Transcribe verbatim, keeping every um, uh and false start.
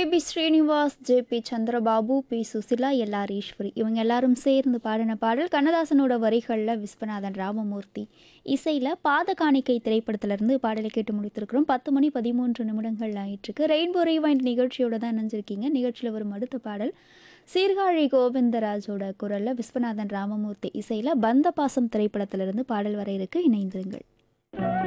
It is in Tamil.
KP Srinivas, JP Chandrababu, B Susheela, LR Eswari இவங்க எல்லாரும் சேர்ந்து பாடின பாடல் கண்ணதாசனோட வரிகளில் விஸ்வநாதன் ராமமூர்த்தி இசையில் பாத காணிக்கை திரைப்படத்திலிருந்து பாடலை கேட்டு முடித்திருக்கிறோம். பத்து மணி பதிமூன்று நிமிடங்கள் ஆயிட்டுருக்கு. ரெயின்போ ரீவைண்ட் நிகழ்ச்சியோட தான் இணைஞ்சிருக்கீங்க. நிகழ்ச்சியில் வரும் அடுத்த பாடல் சீர்காழி கோவிந்தராஜோட குரலில் விஸ்வநாதன் ராமமூர்த்தி இசையில் பந்த பாசம் திரைப்படத்திலிருந்து பாடல் வர இருக்கு. இணைந்திருங்கள்.